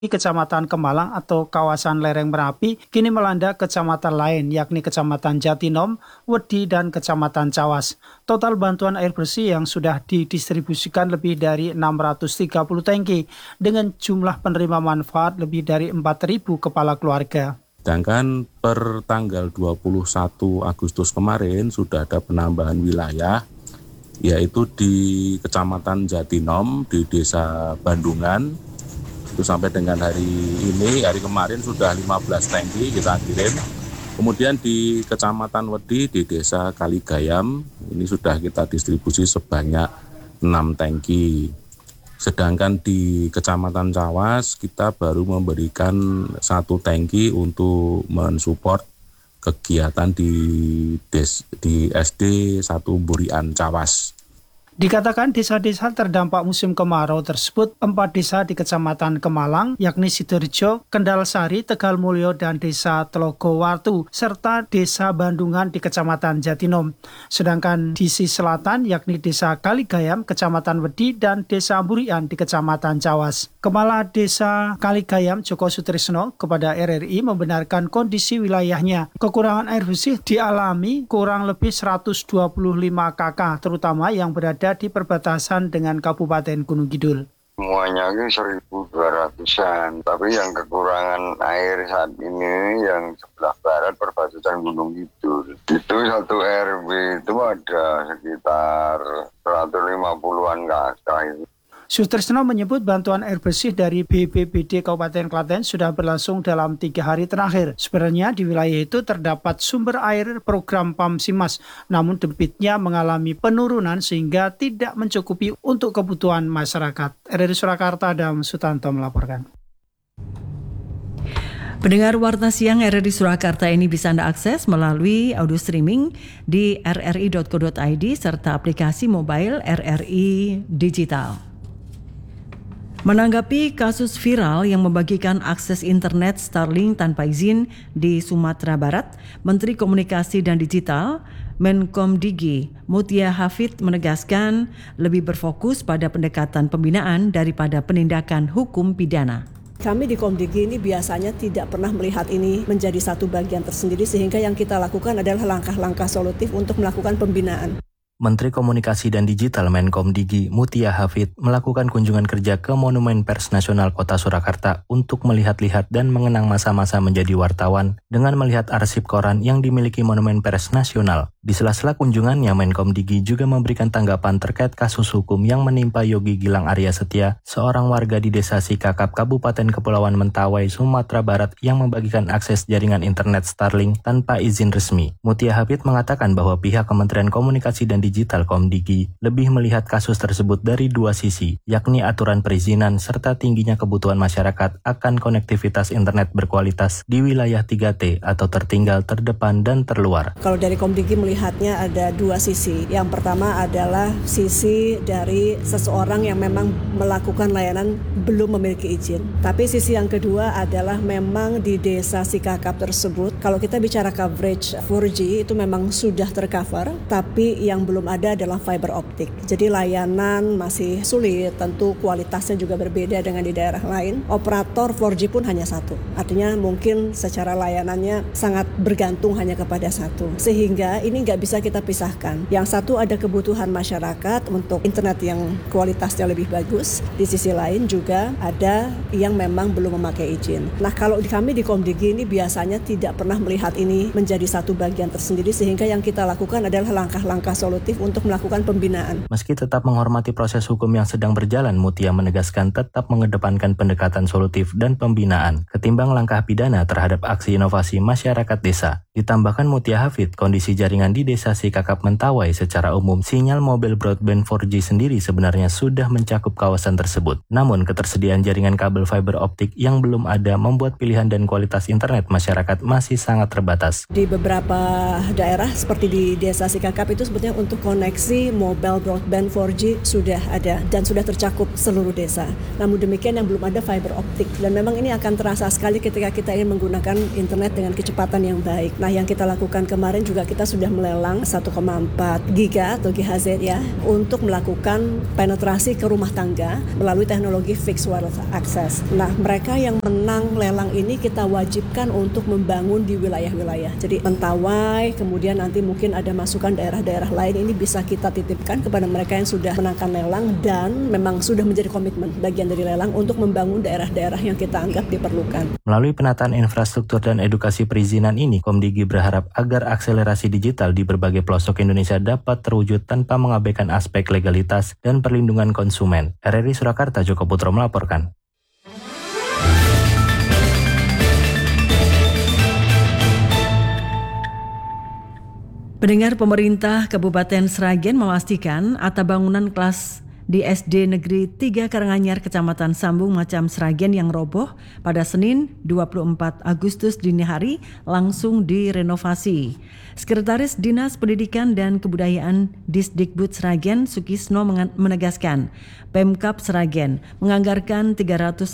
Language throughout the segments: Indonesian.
Kecamatan Kemalang atau kawasan lereng Merapi kini melanda kecamatan lain yakni Kecamatan Jatinom, Wedi, dan Kecamatan Cawas. Total bantuan air bersih yang sudah didistribusikan lebih dari 630 tangki dengan jumlah penerima manfaat lebih dari 4.000 kepala keluarga. Sedangkan per tanggal 21 Agustus kemarin sudah ada penambahan wilayah yaitu di Kecamatan Jatinom di Desa Bandungan. Itu sampai dengan hari kemarin sudah 15 tangki kita kirim. Kemudian di Kecamatan Wedi di Desa Kaligayam ini sudah kita distribusi sebanyak 6 tangki. Sedangkan di Kecamatan Cawas kita baru memberikan 1 tangki untuk mensupport kegiatan di SD 1 Burian Cawas. Dikatakan desa-desa terdampak musim kemarau tersebut 4 desa di Kecamatan Kemalang yakni Sidorejo, Kendalsari, Tegal Mulyo, dan Desa Telogowartu serta Desa Bandungan di Kecamatan Jatinom. Sedangkan di sisi selatan yakni Desa Kaligayam, Kecamatan Wedi, dan Desa Burian di Kecamatan Cawas. Kepala Desa Kaligayam Joko Sutrisno kepada RRI membenarkan kondisi wilayahnya. Kekurangan air bersih dialami kurang lebih 125 KK terutama yang berada di perbatasan dengan Kabupaten Gunung Kidul. Semuanya itu 1.200-an, tapi yang kekurangan air saat ini yang sebelah barat perbatasan Gunung Kidul. Itu 1 RW itu ada sekitar 150-an kakak. Sutrisno menyebut bantuan air bersih dari BPBD Kabupaten Klaten sudah berlangsung dalam 3 hari terakhir. Sebenarnya di wilayah itu terdapat sumber air program PAMSIMAS, namun debitnya mengalami penurunan sehingga tidak mencukupi untuk kebutuhan masyarakat. RRI Surakarta, Adam Sutanto melaporkan. Pendengar Warta Siang RRI Surakarta ini bisa Anda akses melalui audio streaming di rri.co.id serta aplikasi mobile RRI Digital. Menanggapi kasus viral yang membagikan akses internet Starlink tanpa izin di Sumatera Barat, Menteri Komunikasi dan Digital Menkomdigi Mutia Hafid menegaskan lebih berfokus pada pendekatan pembinaan daripada penindakan hukum pidana. Kami di Komdigi ini biasanya tidak pernah melihat ini menjadi satu bagian tersendiri sehingga yang kita lakukan adalah langkah-langkah solutif untuk melakukan pembinaan. Menteri Komunikasi dan Digital Menkomdigi Mutia Hafid melakukan kunjungan kerja ke Monumen Pers Nasional Kota Surakarta untuk melihat-lihat dan mengenang masa-masa menjadi wartawan dengan melihat arsip koran yang dimiliki Monumen Pers Nasional. Di sela-sela kunjungannya, Menkomdigi juga memberikan tanggapan terkait kasus hukum yang menimpa Yogi Gilang Arya Setia, seorang warga di Desa Sikakap, Kabupaten Kepulauan Mentawai, Sumatera Barat yang membagikan akses jaringan internet Starlink tanpa izin resmi. Mutia Hafid mengatakan bahwa pihak Kementerian Komunikasi dan Digital Komdigi lebih melihat kasus tersebut dari 2 sisi, yakni aturan perizinan serta tingginya kebutuhan masyarakat akan konektivitas internet berkualitas di wilayah 3T atau tertinggal, terdepan, dan terluar. Kalau dari Komdigi melihatnya ada 2 sisi. Yang pertama adalah sisi dari seseorang yang memang melakukan layanan belum memiliki izin. Tapi sisi yang kedua adalah memang di Desa Sikakap tersebut, kalau kita bicara coverage 4G itu memang sudah tercover, tapi yang belum ada adalah fiber optik. Jadi layanan masih sulit, tentu kualitasnya juga berbeda dengan di daerah lain. Operator 4G pun hanya 1. Artinya mungkin secara layanannya sangat bergantung hanya kepada 1. Sehingga ini nggak bisa kita pisahkan. Yang satu ada kebutuhan masyarakat untuk internet yang kualitasnya lebih bagus. Di sisi lain juga ada yang memang belum memakai izin. Nah, kalau kami di Komdigi ini biasanya tidak pernah melihat ini menjadi satu bagian tersendiri sehingga yang kita lakukan adalah langkah-langkah solutif untuk melakukan pembinaan. Meski tetap menghormati proses hukum yang sedang berjalan, Mutia menegaskan tetap mengedepankan pendekatan solutif dan pembinaan ketimbang langkah pidana terhadap aksi inovasi masyarakat desa. Ditambahkan Mutia Hafid, kondisi jaringan di Desa Sikakap Mentawai secara umum, sinyal mobil broadband 4G sendiri sebenarnya sudah mencakup kawasan tersebut. Namun ketersediaan jaringan kabel fiber optik yang belum ada membuat pilihan dan kualitas internet masyarakat masih sangat terbatas. Di beberapa daerah seperti di Desa Sikakap itu sebetulnya untuk koneksi mobile broadband 4G sudah ada dan sudah tercakup seluruh desa. Namun demikian yang belum ada fiber optik dan memang ini akan terasa sekali ketika kita ingin menggunakan internet dengan kecepatan yang baik. Nah, yang kita lakukan kemarin juga kita sudah melelang 1,4 giga atau GHz ya untuk melakukan penetrasi ke rumah tangga melalui teknologi fixed wireless access. Nah, mereka yang menang lelang ini kita wajibkan untuk membangun di wilayah-wilayah. Jadi Mentawai, kemudian nanti mungkin ada masukan daerah-daerah lain, ini bisa kita titipkan kepada mereka yang sudah menangkan lelang dan memang sudah menjadi komitmen bagian dari lelang untuk membangun daerah-daerah yang kita anggap diperlukan. Melalui penataan infrastruktur dan edukasi perizinan ini, Komdigi berharap agar akselerasi digital di berbagai pelosok Indonesia dapat terwujud tanpa mengabaikan aspek legalitas dan perlindungan konsumen. RRI Surakarta, Joko Putro melaporkan. Pendengar, pemerintah Kabupaten Sragen memastikan atap bangunan kelas di SD Negeri 3 Karanganyar, Kecamatan Sambung Macam, Sragen yang roboh pada Senin 24 Agustus dini hari langsung direnovasi. Sekretaris Dinas Pendidikan dan Kebudayaan Disdikbud Sragen, Sukisno menegaskan, Pemkab Sragen menganggarkan 345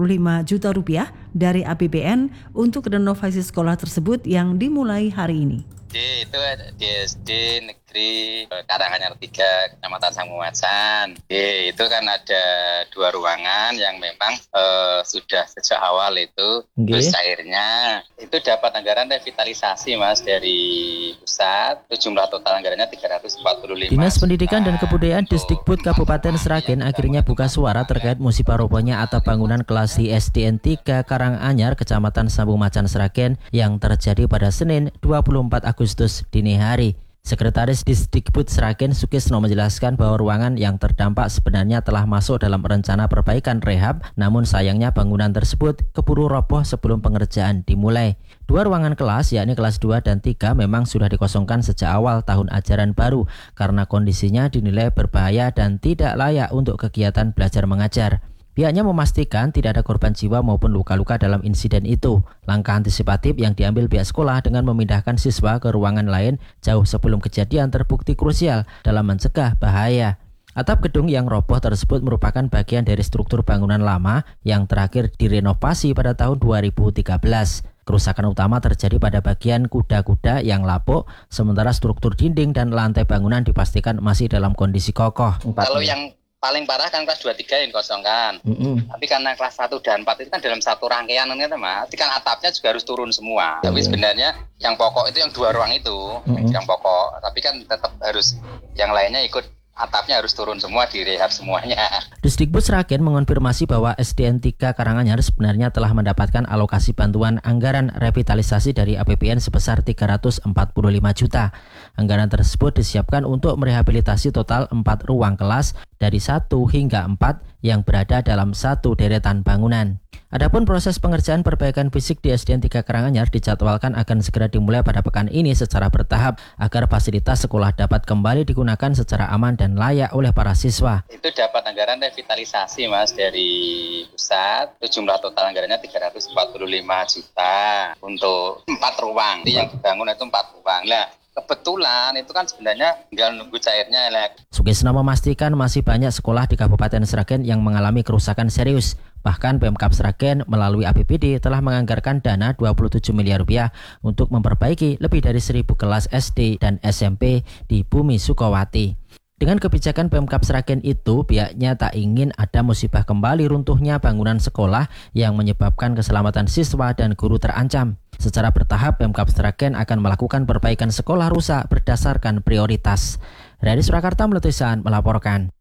juta rupiah dari APBN untuk renovasi sekolah tersebut yang dimulai hari ini. Itu di SD Negeri Karanganyar 3 Kecamatan Sambung Macan. Itu kan ada 2 ruangan yang memang sudah sejak awal itu terus akhirnya itu dapat anggaran revitalisasi Mas dari pusat. Itu jumlah total anggarannya 345. Dinas Pendidikan dan Kebudayaan Disdikbud Kabupaten Sragen akhirnya buka suara terkait musibah robohnya atap bangunan kelas di SDN 3 Karanganyar Kecamatan Sambung Macan Sragen yang terjadi pada Senin 24 Agustus dini hari. Sekretaris Disdikbud Sragen, Sukisno menjelaskan bahwa ruangan yang terdampak sebenarnya telah masuk dalam rencana perbaikan rehab, namun sayangnya bangunan tersebut keburu roboh sebelum pengerjaan dimulai. 2 ruangan kelas, yakni kelas 2 dan 3, memang sudah dikosongkan sejak awal tahun ajaran baru karena kondisinya dinilai berbahaya dan tidak layak untuk kegiatan belajar mengajar. Pihaknya memastikan tidak ada korban jiwa maupun luka-luka dalam insiden itu. Langkah antisipatif yang diambil pihak sekolah dengan memindahkan siswa ke ruangan lain jauh sebelum kejadian terbukti krusial dalam mencegah bahaya. Atap gedung yang roboh tersebut merupakan bagian dari struktur bangunan lama yang terakhir direnovasi pada tahun 2013. Kerusakan utama terjadi pada bagian kuda-kuda yang lapuk, sementara struktur dinding dan lantai bangunan dipastikan masih dalam kondisi kokoh. Kalau yang paling parah kan kelas 2-3 yang dikosongkan. Tapi karena kelas 1 dan 4 itu kan dalam satu rangkaian kan Mas. Kan atapnya juga harus turun semua. Tapi sebenarnya yang pokok itu yang 2 ruang itu, yang pokok. Tapi kan tetap harus yang lainnya ikut, atapnya harus turun semua, direhab semuanya. Disdikbud Sragen mengonfirmasi bahwa SDN 3 Karanganyar sebenarnya telah mendapatkan alokasi bantuan anggaran revitalisasi dari APBN sebesar 345 juta. Anggaran tersebut disiapkan untuk merehabilitasi total 4 ruang kelas dari 1 hingga 4 yang berada dalam satu deretan bangunan. Adapun proses pengerjaan perbaikan fisik di SDN 3 Karanganyar dijadwalkan akan segera dimulai pada pekan ini secara bertahap agar fasilitas sekolah dapat kembali digunakan secara aman dan layak oleh para siswa. Itu dapat anggaran revitalisasi Mas dari pusat. Itu jumlah total anggarannya 345 juta untuk 4 ruang. Jadi yang dibangun itu 4 ruang. Lah, kebetulan itu kan sebenarnya tinggal nunggu cairnya. Sukisno memastikan masih banyak sekolah di Kabupaten Sragen yang mengalami kerusakan serius. Bahkan Pemkab Sragen melalui APBD telah menganggarkan dana 27 miliar rupiah untuk memperbaiki lebih dari 1.000 kelas SD dan SMP di Bumi Sukowati. Dengan kebijakan Pemkab Sragen itu, pihaknya tak ingin ada musibah kembali runtuhnya bangunan sekolah yang menyebabkan keselamatan siswa dan guru terancam. Secara bertahap, Pemkab Sragen akan melakukan perbaikan sekolah rusak berdasarkan prioritas. RRI Surakarta Meletusan melaporkan.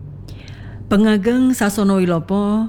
Pengageng Sasono Wilopo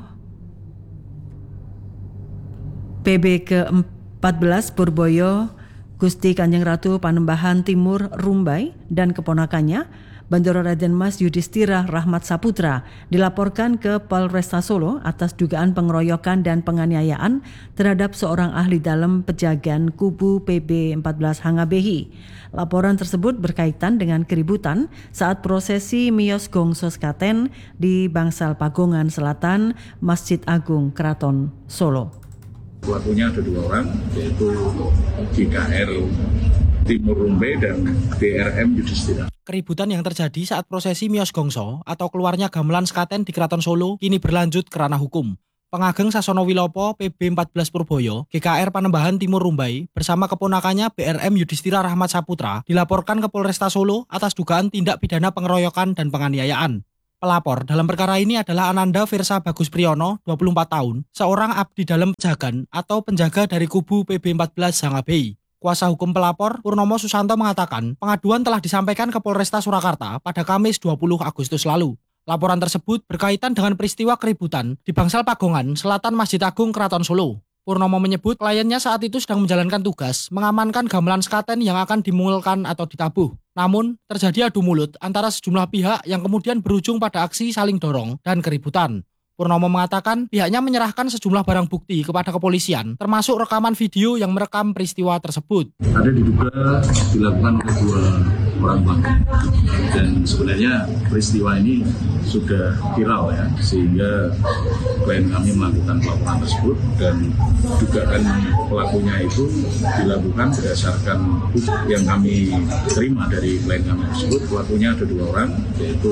PB ke-14 Purboyo Gusti Kanjeng Ratu Panembahan Timur Rumbai dan keponakannya Bandara Raden Mas Yudhistira Rahmat Saputra dilaporkan ke Polresta Solo atas dugaan pengeroyokan dan penganiayaan terhadap seorang ahli dalam Pejagan Kubu PB14 Hangabehi. Laporan tersebut berkaitan dengan keributan saat prosesi Miyos Gongso Sekaten di Bangsal Pagongan Selatan, Masjid Agung Keraton Solo. Pelakunya ada 2 orang, yaitu GKR Timur Rumbai dan DRM Yudhistira. Keributan yang terjadi saat prosesi Miyos Gongso atau keluarnya gamelan sekaten di Keraton Solo kini berlanjut ke ranah hukum. Pengageng Sasono Wilopo PB 14 Purboyo, GKR Panembahan Timur Rumbai bersama keponakannya BRM Yudhistira Rahmat Saputra dilaporkan ke Polresta Solo atas dugaan tindak pidana pengeroyokan dan penganiayaan. Pelapor dalam perkara ini adalah Ananda Versa Bagus Priyono, 24 tahun, seorang abdi dalam penjagaan atau penjaga dari kubu PB 14 Sangabei. Kuasa hukum pelapor, Purnomo Susanto mengatakan pengaduan telah disampaikan ke Polresta Surakarta pada Kamis 20 Agustus lalu. Laporan tersebut berkaitan dengan peristiwa keributan di Bangsal Pagongan, Selatan Masjid Agung Keraton Solo. Purnomo menyebut kliennya saat itu sedang menjalankan tugas mengamankan gamelan sekaten yang akan dimungilkan atau ditabuh. Namun, terjadi adu mulut antara sejumlah pihak yang kemudian berujung pada aksi saling dorong dan keributan. Purnomo mengatakan pihaknya menyerahkan sejumlah barang bukti kepada kepolisian, termasuk rekaman video yang merekam peristiwa tersebut. Ada diduga dilakukan oleh 2 orang pelaku, dan sebenarnya peristiwa ini sudah viral ya, sehingga klien kami melakukan pelaporan tersebut dan dugaan pelakunya itu dilakukan berdasarkan bukti yang kami terima dari klien kami tersebut. Pelakunya ada 2 orang, yaitu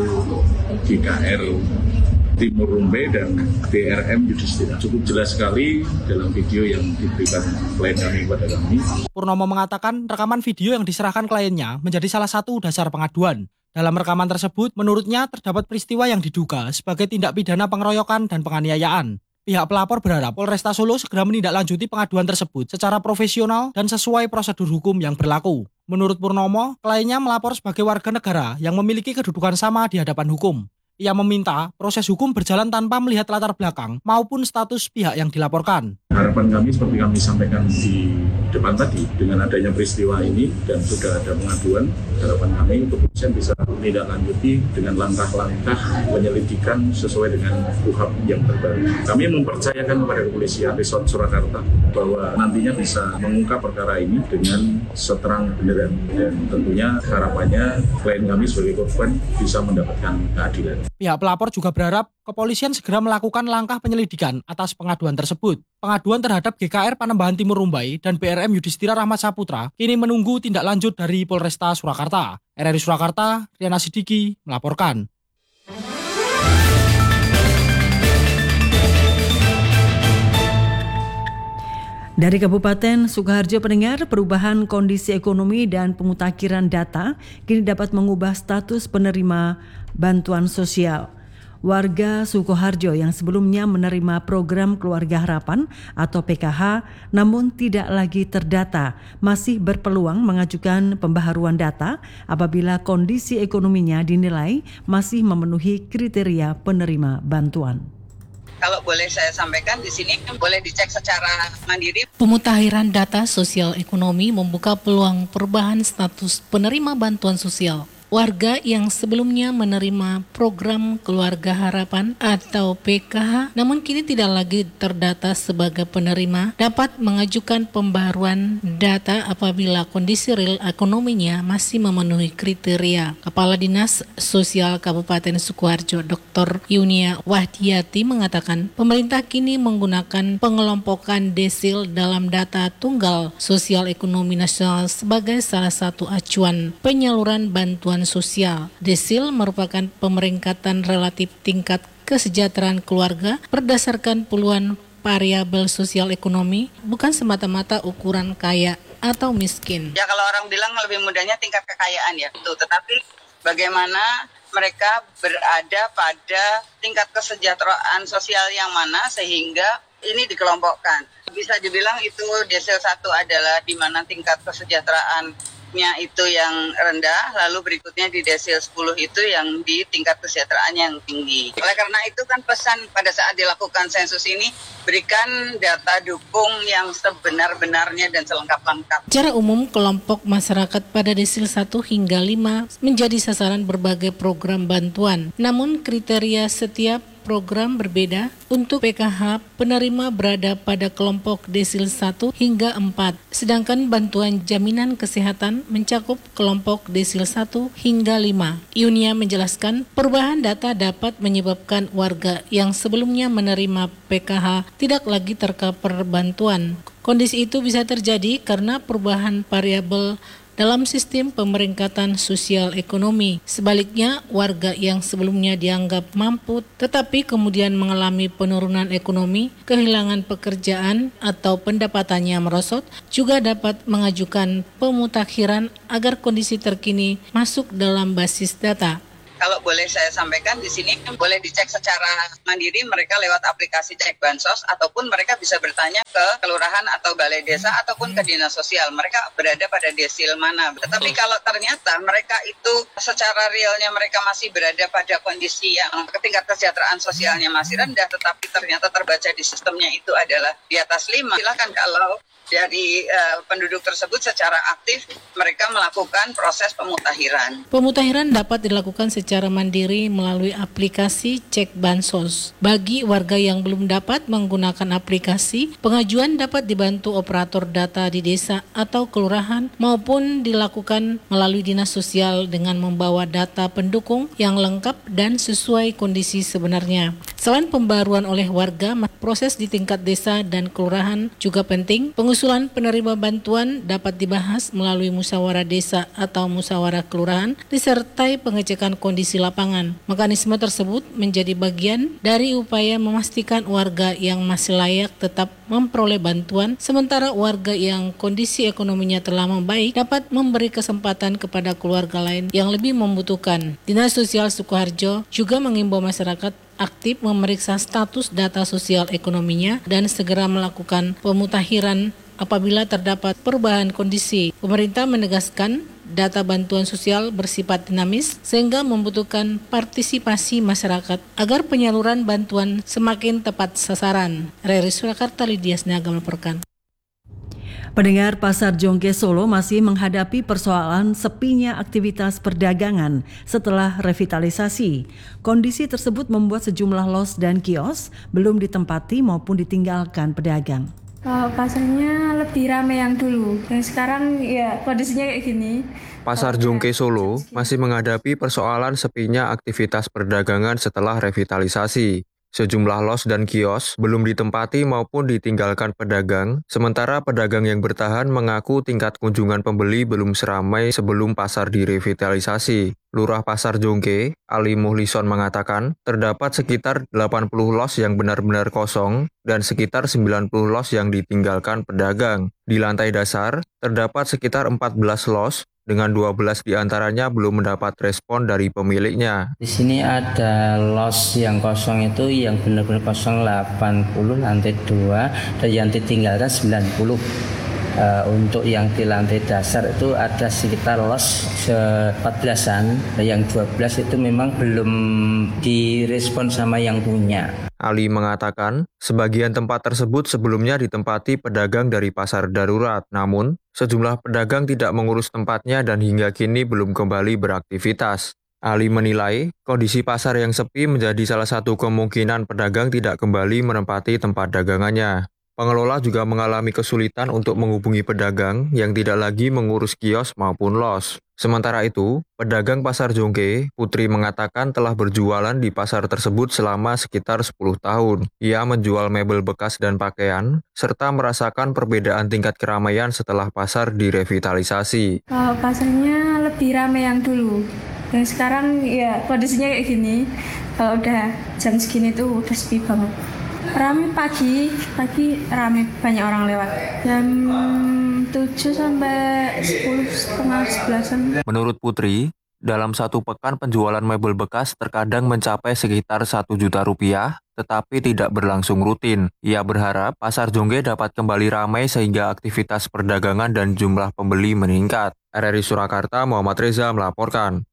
GKR Timur Rumbai dan DRM Yudhistira. Cukup jelas sekali dalam video yang diberikan klien kami kepada kami. Purnomo mengatakan rekaman video yang diserahkan kliennya menjadi salah satu dasar pengaduan. Dalam rekaman tersebut, menurutnya terdapat peristiwa yang diduga sebagai tindak pidana pengeroyokan dan penganiayaan. Pihak pelapor berharap Polresta Solo segera menindaklanjuti pengaduan tersebut secara profesional dan sesuai prosedur hukum yang berlaku. Menurut Purnomo, kliennya melapor sebagai warga negara yang memiliki kedudukan sama di hadapan hukum. Ia meminta proses hukum berjalan tanpa melihat latar belakang maupun status pihak yang dilaporkan. Harapan kami seperti kami sampaikan di depan tadi, dengan adanya peristiwa ini dan sudah ada pengaduan, harapan kami kepolisian bisa menindaklanjuti dengan langkah-langkah penyelidikan sesuai dengan KUHAP yang terbaru. Kami mempercayakan kepada kepolisian Resort Surakarta bahwa nantinya bisa mengungkap perkara ini dengan seterang beneran, dan tentunya harapannya klien kami sebagai korban bisa mendapatkan keadilan. Pihak pelapor juga berharap kepolisian segera melakukan langkah penyelidikan atas pengaduan tersebut. Pengaduan terhadap GKR Panembahan Timur Rumbai dan BRM Yudhistira Rahmat Saputra kini menunggu tindak lanjut dari Polresta Surakarta. RRI Surakarta, Riana Sidiki melaporkan. Dari Kabupaten Sukoharjo, pendengar, perubahan kondisi ekonomi dan pemutakhiran data kini dapat mengubah status penerima bantuan sosial. Warga Sukoharjo yang sebelumnya menerima program Keluarga Harapan atau PKH namun tidak lagi terdata masih berpeluang mengajukan pembaharuan data apabila kondisi ekonominya dinilai masih memenuhi kriteria penerima bantuan. Kalau boleh saya sampaikan di sini, boleh dicek secara mandiri. Pemutakhiran data sosial ekonomi membuka peluang perubahan status penerima bantuan sosial. Warga yang sebelumnya menerima program Keluarga Harapan atau PKH namun kini tidak lagi terdata sebagai penerima dapat mengajukan pembaruan data apabila kondisi real ekonominya masih memenuhi kriteria. Kepala Dinas Sosial Kabupaten Sukoharjo Dr. Yunia Wahdiati mengatakan pemerintah kini menggunakan pengelompokan desil dalam data tunggal sosial ekonomi nasional sebagai salah satu acuan penyaluran bantuan sosial. Desil merupakan pemeringkatan relatif tingkat kesejahteraan keluarga berdasarkan puluhan variabel sosial ekonomi, bukan semata-mata ukuran kaya atau miskin. Ya kalau orang bilang lebih mudahnya tingkat kekayaan ya, itu. Tetapi bagaimana mereka berada pada tingkat kesejahteraan sosial yang mana sehingga ini dikelompokkan. Bisa dibilang itu desil 1 adalah di mana tingkat kesejahteraan itu yang rendah, lalu berikutnya di desil 10 itu yang di tingkat kesejahteraan yang tinggi. Oleh karena itu kan pesan pada saat dilakukan sensus ini, berikan data dukung yang sebenar-benarnya dan selengkap-lengkap. Secara umum, kelompok masyarakat pada desil 1 hingga 5 menjadi sasaran berbagai program bantuan. Namun kriteria setiap program berbeda. Untuk PKH, penerima berada pada kelompok desil 1 hingga 4, sedangkan bantuan jaminan kesehatan mencakup kelompok desil 1 hingga 5. Yunia menjelaskan, perubahan data dapat menyebabkan warga yang sebelumnya menerima PKH tidak lagi tercover bantuan. Kondisi itu bisa terjadi karena perubahan variabel dalam sistem pemeringkatan sosial ekonomi. Sebaliknya, warga yang sebelumnya dianggap mampu tetapi kemudian mengalami penurunan ekonomi, kehilangan pekerjaan atau pendapatannya merosot, juga dapat mengajukan pemutakhiran agar kondisi terkini masuk dalam basis data. Kalau boleh saya sampaikan di sini, boleh dicek secara mandiri mereka lewat aplikasi Cek Bansos, ataupun mereka bisa bertanya ke kelurahan atau balai desa ataupun ke dinas sosial. Mereka berada pada desil mana. Tetapi kalau ternyata mereka itu secara realnya mereka masih berada pada kondisi yang tingkat kesejahteraan sosialnya masih rendah, tetapi ternyata terbaca di sistemnya itu adalah di atas 5. Silakan kalau dari penduduk tersebut secara aktif mereka melakukan proses pemutakhiran. Pemutakhiran dapat dilakukan secara mandiri melalui aplikasi Cek Bansos. Bagi warga yang belum dapat menggunakan aplikasi, pengajuan dapat dibantu operator data di desa atau kelurahan maupun dilakukan melalui dinas sosial dengan membawa data pendukung yang lengkap dan sesuai kondisi sebenarnya. Selain pembaruan oleh warga, proses di tingkat desa dan kelurahan juga penting. Pengusulan penerima bantuan dapat dibahas melalui musyawarah desa atau musyawarah kelurahan disertai pengecekan kondisi lapangan. Mekanisme tersebut menjadi bagian dari upaya memastikan warga yang masih layak tetap memperoleh bantuan, sementara warga yang kondisi ekonominya telah membaik dapat memberi kesempatan kepada keluarga lain yang lebih membutuhkan. Dinas Sosial Sukoharjo juga mengimbau masyarakat aktif memeriksa status data sosial ekonominya dan segera melakukan pemutakhiran apabila terdapat perubahan kondisi. Pemerintah menegaskan data bantuan sosial bersifat dinamis sehingga membutuhkan partisipasi masyarakat agar penyaluran bantuan semakin tepat sasaran. Reri Surakarta, Lydia Sinaga melaporkan. Pendengar, Pasar Jongke Solo masih menghadapi persoalan sepinya aktivitas perdagangan setelah revitalisasi. Kondisi tersebut membuat sejumlah los dan kios belum ditempati maupun ditinggalkan pedagang. Pasarnya lebih ramai yang dulu, dan sekarang ya kondisinya kayak gini. Pasar Jongke Solo masih menghadapi persoalan sepinya aktivitas perdagangan setelah revitalisasi. Sejumlah los dan kios belum ditempati maupun ditinggalkan pedagang, sementara pedagang yang bertahan mengaku tingkat kunjungan pembeli belum seramai sebelum pasar direvitalisasi. Lurah Pasar Jongke, Ali Muhlison mengatakan, terdapat sekitar 80 los yang benar-benar kosong dan sekitar 90 los yang ditinggalkan pedagang. Di lantai dasar, terdapat sekitar 14 los, dengan 12 diantaranya belum mendapat respon dari pemiliknya. Di sini ada los yang kosong itu yang benar-benar kosong 80 lantai 2 dan yang ditinggalkan 90. Untuk yang di lantai dasar itu ada sekitar los 14-an, yang 12 itu memang belum direspon sama yang punya. Ali mengatakan, sebagian tempat tersebut sebelumnya ditempati pedagang dari pasar darurat, namun sejumlah pedagang tidak mengurus tempatnya dan hingga kini belum kembali beraktivitas. Ali menilai, kondisi pasar yang sepi menjadi salah satu kemungkinan pedagang tidak kembali menempati tempat dagangannya. Pengelola juga mengalami kesulitan untuk menghubungi pedagang yang tidak lagi mengurus kios maupun los. Sementara itu, pedagang Pasar Jongke, Putri mengatakan telah berjualan di pasar tersebut selama sekitar 10 tahun. Ia menjual mebel bekas dan pakaian, serta merasakan perbedaan tingkat keramaian setelah pasar direvitalisasi. Pasarnya lebih ramai yang dulu, dan sekarang ya kondisinya kayak gini. Kalau udah jam segini tuh udah sepi banget. Rame pagi rame, banyak orang lewat. Jam 7 sampai 10, setengah 11-an. Menurut Putri, dalam satu pekan penjualan mebel bekas terkadang mencapai sekitar 1 juta rupiah, tetapi tidak berlangsung rutin. Ia berharap Pasar Jongke dapat kembali ramai sehingga aktivitas perdagangan dan jumlah pembeli meningkat. RRI Surakarta, Muhammad Reza melaporkan.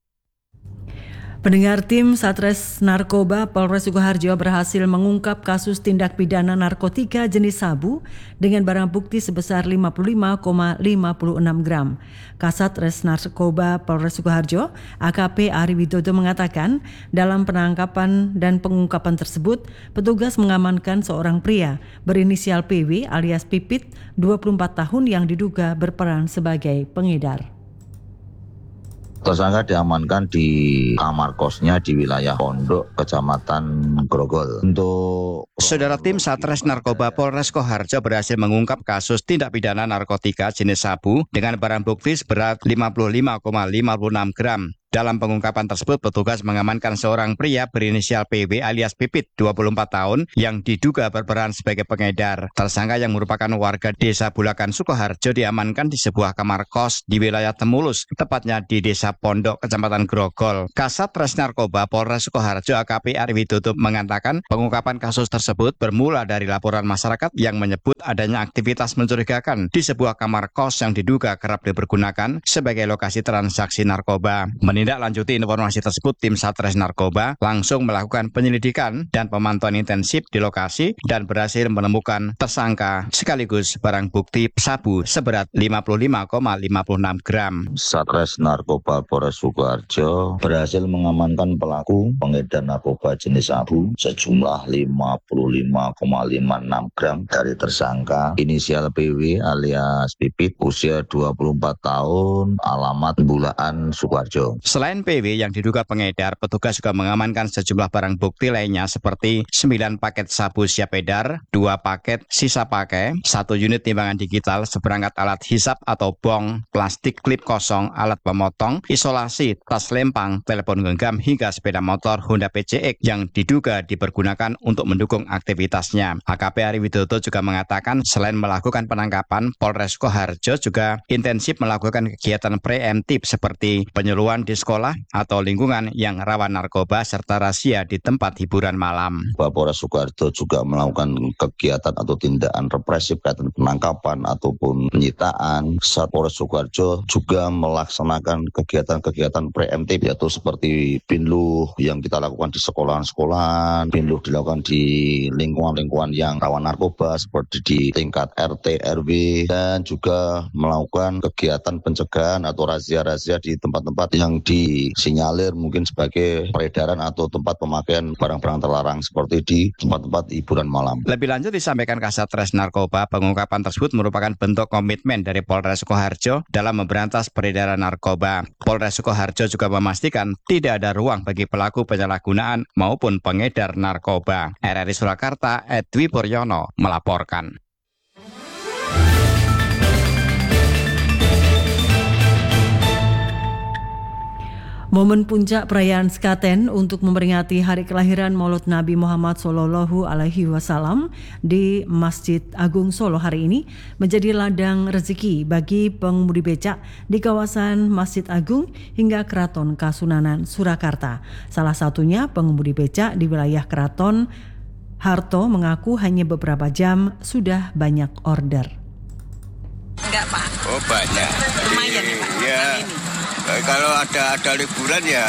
Pendengar, tim Satres Narkoba Polres Sukoharjo berhasil mengungkap kasus tindak pidana narkotika jenis sabu dengan barang bukti sebesar 55,56 gram. Kasatres Narkoba Polres Sukoharjo, AKP Ari Widodo mengatakan, dalam penangkapan dan pengungkapan tersebut, petugas mengamankan seorang pria berinisial PW alias Pipit, 24 tahun yang diduga berperan sebagai pengedar. Tersangka diamankan di kamar kosnya di wilayah Pondok, Kecamatan Grogol. Untuk Saudara, tim Satres Narkoba Polres Koharjo berhasil mengungkap kasus tindak pidana narkotika jenis sabu dengan barang bukti seberat 55,56 gram. Dalam pengungkapan tersebut, petugas mengamankan seorang pria berinisial PW alias Pipit, 24 tahun, yang diduga berperan sebagai pengedar. Tersangka yang merupakan warga Desa Bulakan, Sukoharjo diamankan di sebuah kamar kos di wilayah Temulus, tepatnya di Desa Pondok, Kecamatan Grogol. Kasat Res Narkoba Polres Sukoharjo AKP Ari Widodo mengatakan pengungkapan kasus tersebut bermula dari laporan masyarakat yang menyebut adanya aktivitas mencurigakan di sebuah kamar kos yang diduga kerap dipergunakan sebagai lokasi transaksi narkoba. Menindaklanjuti informasi tersebut, tim Satres Narkoba langsung melakukan penyelidikan dan pemantauan intensif di lokasi dan berhasil menemukan tersangka sekaligus barang bukti sabu seberat 55,56 gram. Satres Narkoba Polres Sukoharjo berhasil mengamankan pelaku pengedar narkoba jenis sabu sejumlah 55,56 gram dari tersangka inisial PW alias Pipit, usia 24 tahun, alamat Bulaan, Sukoharjo. Selain PW yang diduga pengedar, petugas juga mengamankan sejumlah barang bukti lainnya seperti 9 paket sabu siap edar, 2 paket sisa pakai, 1 unit timbangan digital, seperangkat alat hisap atau bong, plastik klip kosong, alat pemotong, isolasi, tas lempang, telepon genggam hingga sepeda motor Honda PCX yang diduga dipergunakan untuk mendukung aktivitasnya. AKP Ari Widodo juga mengatakan selain melakukan penangkapan, Polres Koharjo juga intensif melakukan kegiatan preemptif seperti penyuluhan di sekolah atau lingkungan yang rawan narkoba serta razia di tempat hiburan malam. Polres Sukoharjo juga melakukan kegiatan atau tindakan represif kaitan penangkapan ataupun penyitaan. Polres Sukoharjo juga melaksanakan kegiatan-kegiatan preemptif yaitu seperti pinluh yang kita lakukan di sekolahan-sekolahan, pinluh dilakukan di lingkungan-lingkungan yang rawan narkoba seperti di tingkat RT, RW, dan juga melakukan kegiatan pencegahan atau razia-razia di tempat-tempat yang disinyalir mungkin sebagai peredaran atau tempat pemakaian barang-barang terlarang seperti di tempat-tempat hiburan malam. Lebih lanjut disampaikan Kasat Res Narkoba, pengungkapan tersebut merupakan bentuk komitmen dari Polres Sukoharjo dalam memberantas peredaran narkoba. Polres Sukoharjo juga memastikan tidak ada ruang bagi pelaku penyalahgunaan maupun pengedar narkoba. RRI Surakarta, Edwi Puryono melaporkan. Momen puncak perayaan Sekaten untuk memperingati hari kelahiran Maulid Nabi Muhammad Sallallahu Alaihi Wasallam di Masjid Agung Solo hari ini menjadi ladang rezeki bagi pengemudi becak di kawasan Masjid Agung hingga Keraton Kasunanan Surakarta. Salah satunya pengemudi becak di wilayah Keraton, Harto, mengaku hanya beberapa jam sudah banyak order. Enggak, Pak. Oh, banyak. Lumayan ya, Pak. Iya. Kalau ada liburan ya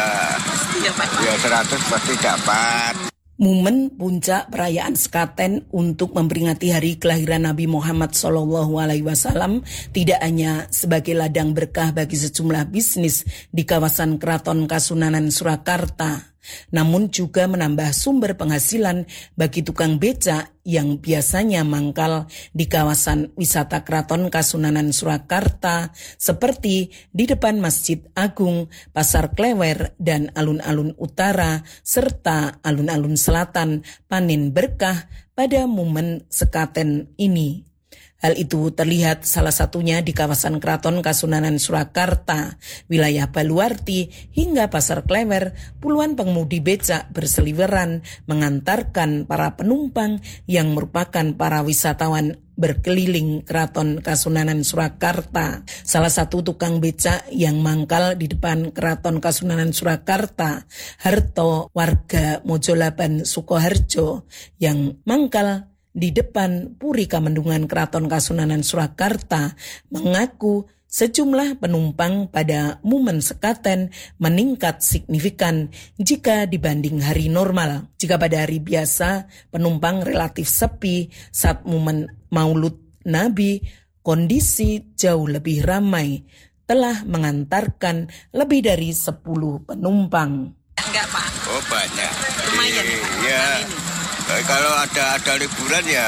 100 pasti dapat. Momen puncak perayaan Sekaten untuk memperingati hari kelahiran Nabi Muhammad SAW tidak hanya sebagai ladang berkah bagi sejumlah bisnis di kawasan Keraton Kasunanan Surakarta, namun juga menambah sumber penghasilan bagi tukang becak yang biasanya mangkal di kawasan wisata Keraton Kasunanan Surakarta seperti di depan Masjid Agung, Pasar Klewer, dan alun-alun utara serta alun-alun selatan panen berkah pada momen Sekaten ini. Hal itu terlihat salah satunya di kawasan Keraton Kasunanan Surakarta, wilayah Baluarti hingga Pasar Klewer. Puluhan pengemudi becak berseliweran mengantarkan para penumpang yang merupakan para wisatawan berkeliling Keraton Kasunanan Surakarta. Salah satu tukang becak yang mangkal di depan Keraton Kasunanan Surakarta, Harto, warga Mojolaban, Sukoharjo, yang mangkal di depan Puri Kamendungan Keraton Kasunanan Surakarta, mengaku sejumlah penumpang pada momen Sekaten meningkat signifikan jika dibanding hari normal. Jika pada hari biasa penumpang relatif sepi, saat momen Maulud Nabi kondisi jauh lebih ramai, telah mengantarkan lebih dari 10 penumpang. Enggak, Pak. Oh, banyak. Lumayan ya, Pak. Iya. Kalau ada liburan ya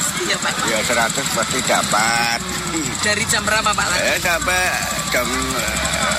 100 pasti dapat. Dari jam berapa, Pak? Sampai jam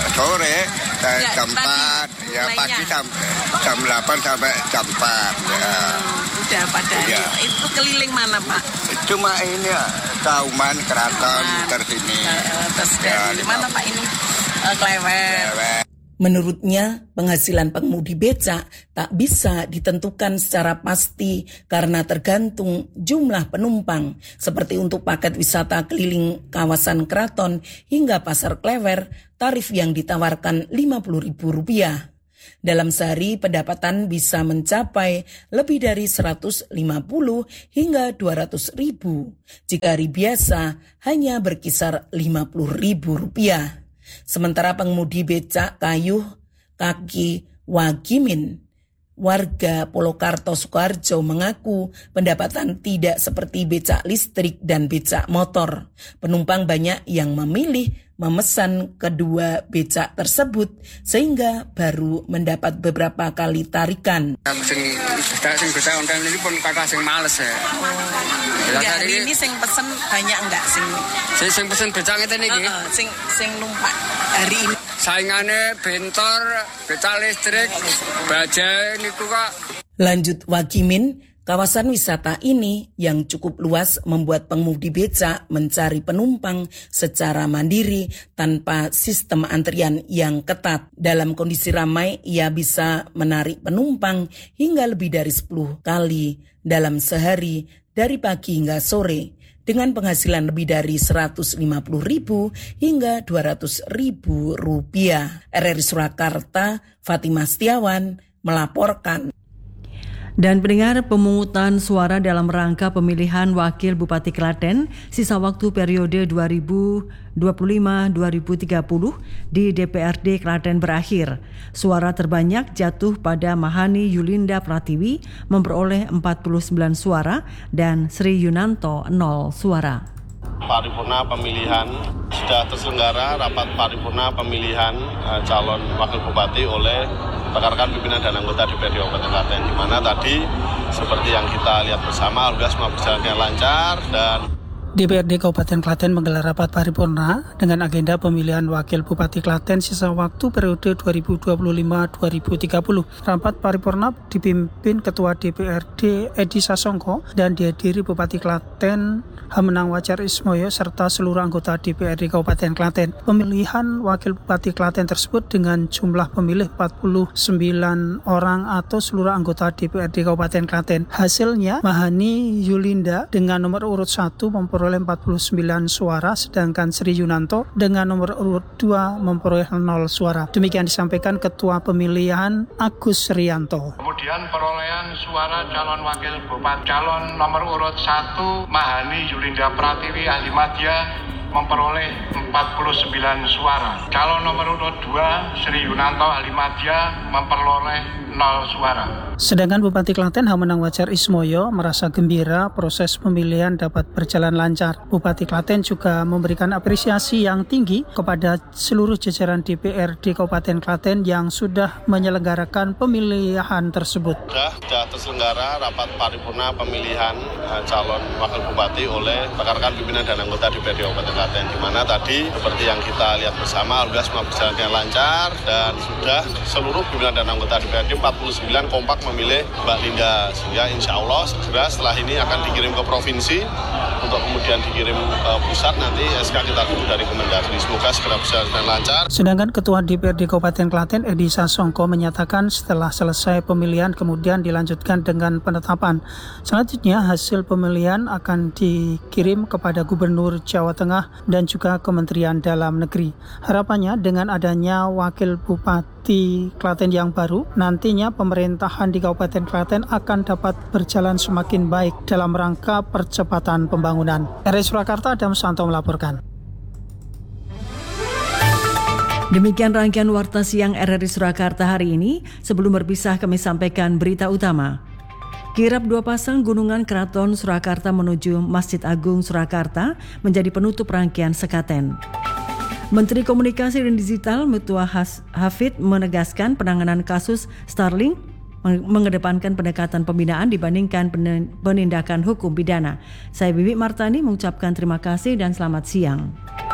sore jam 4, ya pagi jam 8 sampai jam 4. Ya. Udah pada itu keliling mana Pak? Cuma ini ya, Kauman, Keraton, tersini. Terus dari mana Pak ini? Klewer. Menurutnya, penghasilan pengemudi becak tak bisa ditentukan secara pasti karena tergantung jumlah penumpang. Seperti untuk paket wisata keliling kawasan Keraton hingga Pasar Klewer, tarif yang ditawarkan Rp50.000. Dalam sehari pendapatan bisa mencapai lebih dari 150 hingga 200 ribu. Jika hari biasa hanya berkisar Rp50.000. Sementara pengemudi becak kayu kaki Wagimin, warga Polokarto Sukoharjo mengaku pendapatan tidak seperti becak listrik dan becak motor. Penumpang banyak yang memilih memesan kedua becak tersebut sehingga baru mendapat beberapa kali tarikan. Sing becak online ini pun kata sing males ya. Enggak, hari ini sing pesen banyak enggak sing pesen becak ngeten iki? Sing numpak hari ini. Saingane bentor, becak listrik, bajai niku kok. Lanjut Wagimin, kawasan wisata ini yang cukup luas membuat pengemudi becak mencari penumpang secara mandiri tanpa sistem antrian yang ketat. Dalam kondisi ramai, ia bisa menarik penumpang hingga lebih dari 10 kali dalam sehari dari pagi hingga sore dengan penghasilan lebih dari Rp150.000 hingga Rp200.000. RRI Surakarta, Fatimah Setiawan melaporkan. Dan pendengar, pemungutan suara dalam rangka pemilihan Wakil Bupati Klaten sisa waktu periode 2025-2030 di DPRD Klaten berakhir. Suara terbanyak jatuh pada Mahani Yulinda Pratiwi memperoleh 49 suara dan Sri Yunanto 0 suara. Paripurna pemilihan sudah terselenggara rapat paripurna pemilihan calon wakil bupati oleh rekan-rekan pimpinan dan anggota DPRD Kabupaten Klaten, di mana tadi seperti yang kita lihat bersama alhamdulillah semua berjalan dengan lancar dan DPRD Kabupaten Klaten menggelar rapat paripurna dengan agenda pemilihan Wakil Bupati Klaten sisa waktu periode 2025-2030. Rapat paripurna dipimpin Ketua DPRD Edi Sasongko dan dihadiri Bupati Klaten Hamenang Wajar Ismoyo serta seluruh anggota DPRD Kabupaten Klaten. Pemilihan Wakil Bupati Klaten tersebut dengan jumlah pemilih 49 orang atau seluruh anggota DPRD Kabupaten Klaten. Hasilnya Mahani Yulinda dengan nomor urut 1 memperoleh 49 suara, sedangkan Sri Yunanto dengan nomor urut 2 memperoleh 0 suara. Demikian disampaikan Ketua Pemilihan Agus Rianto. Kemudian perolehan suara calon wakil bupati calon nomor urut 1 Mahani Yulinda Pratiwi Ahli Madya memperoleh 49 suara. Calon nomor urut 2 Sri Yunanto Ahli Madya memperoleh 0 suara. Sedangkan Bupati Klaten Hamenang Wajar Ismoyo merasa gembira proses pemilihan dapat berjalan lancar. Bupati Klaten juga memberikan apresiasi yang tinggi kepada seluruh jajaran DPRD Kabupaten Klaten yang sudah menyelenggarakan pemilihan tersebut. Sudah terselenggara rapat paripurna pemilihan calon wakil bupati oleh rekan-rekan pimpinan dan anggota DPRD Kabupaten Klaten, di mana tadi seperti yang kita lihat bersama alhamdulillah semua berjalan dengan lancar dan sudah seluruh pimpinan dan anggota DPRD 49 kompak memilih Mbak Linda, sehingga insya Allah segera setelah ini akan dikirim ke provinsi untuk kemudian dikirim ke pusat. Nanti SK kita tunggu dari Kemendagri, semoga segera berjalan dengan lancar. Sedangkan Ketua DPRD Kabupaten Klaten Edi Sasongko menyatakan setelah selesai pemilihan kemudian dilanjutkan dengan penetapan. Selanjutnya hasil pemilihan akan dikirim kepada Gubernur Jawa Tengah dan juga Kementerian Dalam Negeri. Harapannya dengan adanya Wakil Bupati Klaten yang baru, nantinya pemerintahan di Kabupaten Klaten akan dapat berjalan semakin baik dalam rangka percepatan pembangunan. RRI Surakarta, Adam Santo melaporkan. Demikian rangkaian Warta Siang RRI Surakarta hari ini. Sebelum berpisah kami sampaikan berita utama. Kirap 2 pasang gunungan Keraton Surakarta menuju Masjid Agung Surakarta menjadi penutup rangkaian sekaten. Menteri Komunikasi dan Digital Mutia Hafid menegaskan penanganan kasus Starlink mengedepankan pendekatan pembinaan dibandingkan penindakan hukum pidana. Saya Bibi Martani mengucapkan terima kasih dan selamat siang.